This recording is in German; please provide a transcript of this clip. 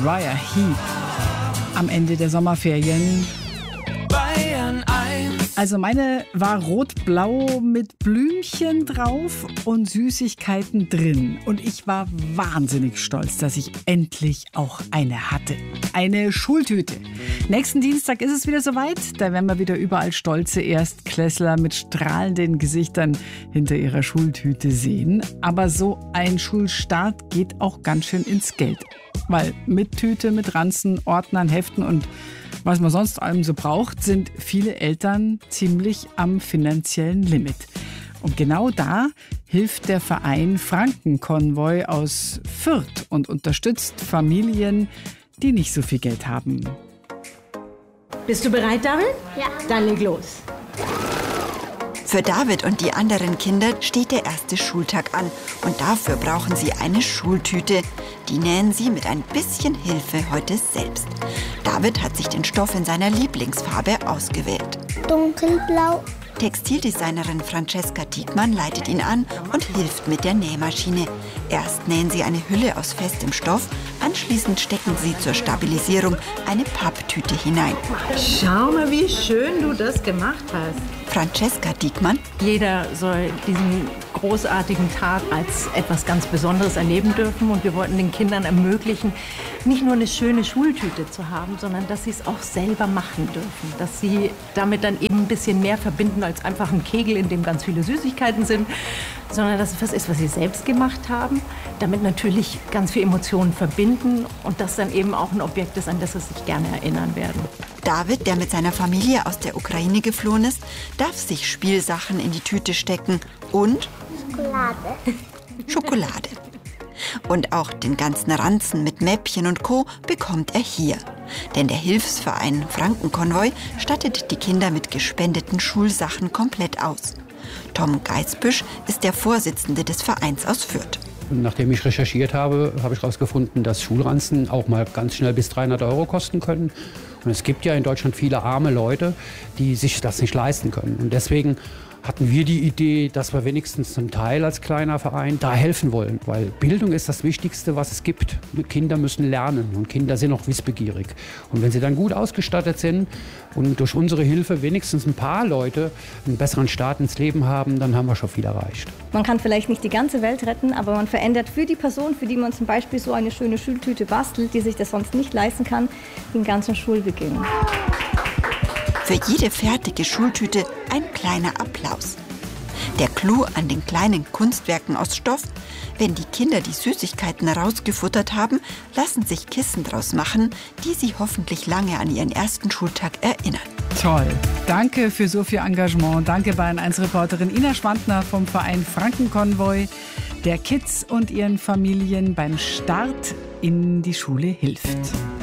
Uriah Heep am Ende der Sommerferien. Bayern 1. Also meine war rot-blau mit Blümchen drauf und Süßigkeiten drin. Und ich war wahnsinnig stolz, dass ich endlich auch eine hatte. Eine Schultüte. Nächsten Dienstag ist es wieder soweit. Da werden wir wieder überall stolze Erstklässler mit strahlenden Gesichtern hinter ihrer Schultüte sehen. Aber so ein Schulstart geht auch ganz schön ins Geld. Weil mit Tüte, mit Ranzen, Ordnern, Heften und was man sonst allem so braucht, sind viele Eltern ziemlich am finanziellen Limit. Und genau da hilft der Verein Frankenkonvoi aus Fürth und unterstützt Familien, die nicht so viel Geld haben. Bist du bereit, David? Ja. Dann leg los. Für David und die anderen Kinder steht der erste Schultag an und dafür brauchen sie eine Schultüte. Die nähen sie mit ein bisschen Hilfe heute selbst. David hat sich den Stoff in seiner Lieblingsfarbe ausgewählt. Dunkelblau. Textildesignerin Francesca Diekmann leitet ihn an und hilft mit der Nähmaschine. Erst nähen sie eine Hülle aus festem Stoff, anschließend stecken sie zur Stabilisierung eine Papptüte hinein. Schau mal, wie schön du das gemacht hast. Francesca Diekmann: Jeder soll diesen großartigen Tag als etwas ganz Besonderes erleben dürfen. Und wir wollten den Kindern ermöglichen, nicht nur eine schöne Schultüte zu haben, sondern dass sie es auch selber machen dürfen. Dass sie damit dann eben ein bisschen mehr verbinden als einfach ein Kegel, in dem ganz viele Süßigkeiten sind, sondern dass es was ist, was sie selbst gemacht haben, damit natürlich ganz viele Emotionen verbinden und das dann eben auch ein Objekt ist, an das sie sich gerne erinnern werden. David, der mit seiner Familie aus der Ukraine geflohen ist, darf sich Spielsachen in die Tüte stecken und Schokolade. Und auch den ganzen Ranzen mit Mäppchen und Co. bekommt er hier. Denn der Hilfsverein Frankenkonvoi stattet die Kinder mit gespendeten Schulsachen komplett aus. Tom Geisbüsch ist der Vorsitzende des Vereins aus Fürth. Nachdem ich recherchiert habe, habe ich herausgefunden, dass Schulranzen auch mal ganz schnell bis 300 € kosten können. Und es gibt ja in Deutschland viele arme Leute, die sich das nicht leisten können. Und deswegen hatten wir die Idee, dass wir wenigstens zum Teil als kleiner Verein da helfen wollen. Weil Bildung ist das Wichtigste, was es gibt. Kinder müssen lernen und Kinder sind auch wissbegierig. Und wenn sie dann gut ausgestattet sind und durch unsere Hilfe wenigstens ein paar Leute einen besseren Start ins Leben haben, dann haben wir schon viel erreicht. Man kann vielleicht nicht die ganze Welt retten, aber man verändert für die Person, für die man zum Beispiel so eine schöne Schultüte bastelt, die sich das sonst nicht leisten kann, den ganzen Schulbeginn. Für jede fertige Schultüte ein kleiner Applaus. Der Clou an den kleinen Kunstwerken aus Stoff: Wenn die Kinder die Süßigkeiten rausgefuttert haben, lassen sich Kissen draus machen, die sie hoffentlich lange an ihren ersten Schultag erinnern. Toll. Danke für so viel Engagement. Danke Bayern 1 Reporterin Ina Schwandner vom Verein Frankenkonvoi, der Kids und ihren Familien beim Start in die Schule hilft.